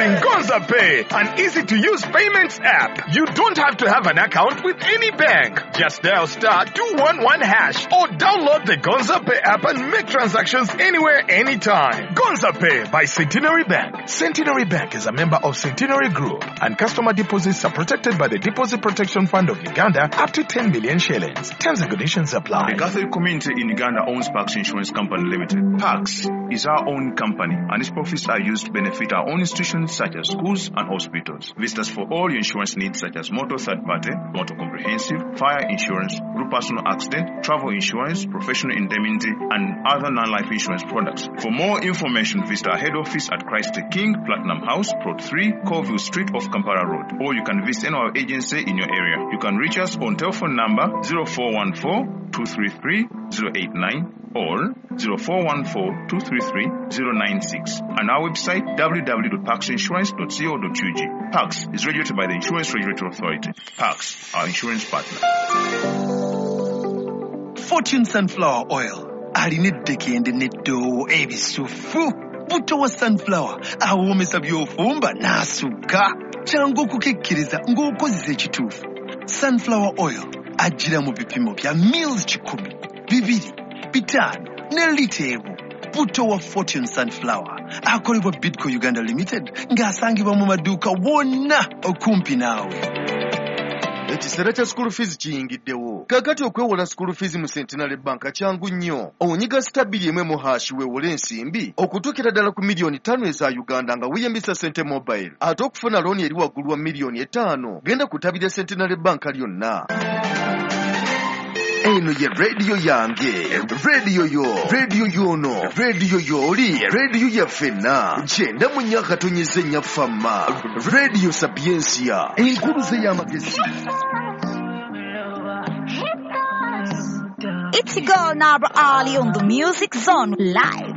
Introducing Gonza Pay, an easy-to-use payments app. You don't have to have an account with any bank. Just dial *211# or download the Gonza Pay app and make transactions anywhere, anytime. Gonza Pay by Centenary Bank. Centenary Bank is a member of Centenary Group, and customer deposits are protected by the Deposit Protection Fund of Uganda up to 10 million shillings. Terms and conditions apply. The Catholic community in Uganda owns Pax Insurance Company Limited. Pax is our own company, and its profits are used to benefit our own institutions such as schools and hospitals. Visit us for all your insurance needs such as motor third party, motor comprehensive, fire insurance, group personal accident, travel insurance, professional indemnity, and other non-life insurance products. For more information, visit our head office at Christ the King, Platinum House, Plot 3, Colville Street off Kampala Road, or you can visit any of our agency in your area. You can reach us on telephone number 0414-233-089 or 0414-233-096 and our website www.paxinsurance.co.ug. Pax is regulated by the Insurance Regulatory Authority. Pax, our insurance partner. Fortune Sunflower Oil. Alinedeke and netto ebisufu. Buto wa sunflower. Awomesa byofumba nasuka. Changu kukekkiriza ng'okozesa ekituufu. Sunflower oil. Ajira mu bipimo bya mils 10, 2, 5 ne lita emu. Buto wa Fortune Sunflower. Akolebwa Bidco Uganda Limited. Ng'asangibwa mu maduuka wonna okumpi naawe. Ekiseera kya school fees kiyingiddewo. Kakati okwewola school fees mu Centenary Bank kyangu nnyo. Onyiga *1 weewole ensimbi okutuukira ddala ku miliyoni 5 eza Uganda nga weeyambisa Sente Mobile. Ate okufuna looni eri waggulu wa miliyoni 5 genda kutabira Centenary Bank lyonna. Eno ye radio yange, radio yo, radio yono, radio yoli, radio ya fena. Jenda munyaka tonyeze nyafama, radio Sapiensia, enkuluze ya magezi. It's your girl Nabra Ali on the Music Zone live.